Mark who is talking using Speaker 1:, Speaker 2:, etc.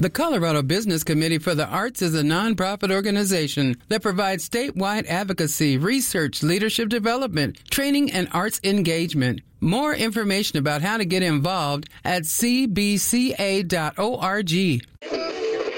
Speaker 1: The Colorado Business Committee for the Arts is a nonprofit organization that provides statewide advocacy, research, leadership development, training, and arts engagement. More information about how to get involved at cbca.org.